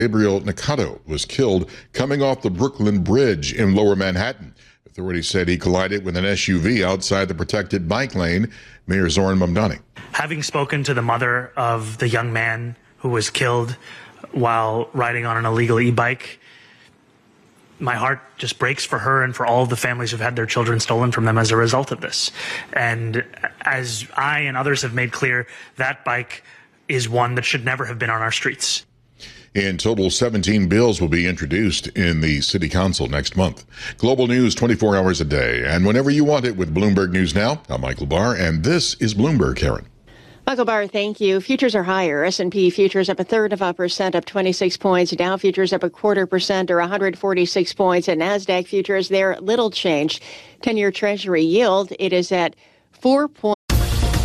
Gabriel Nakato was killed coming off the Brooklyn Bridge in Lower Manhattan. Authorities said he collided with an SUV outside the protected bike lane. Mayor Zoran Mamdani. Having spoken to the mother of the young man who was killed while riding on an illegal e-bike, my heart just breaks for her and for all of the families who've had their children stolen from them as a result of this. And as I and others have made clear, that bike is one that should never have been on our streets. In total, 17 bills will be introduced in the City Council next month. Global news 24 hours a day and whenever you want it with Bloomberg News Now. I'm Michael Barr, and this is Bloomberg, Karen. Michael Barr, thank you. Futures are higher. S&P futures up 1/3%, up 26 points. Dow futures up 1/4% or 146 points. And NASDAQ futures, they're little changed. 10-year Treasury yield, it is at 4.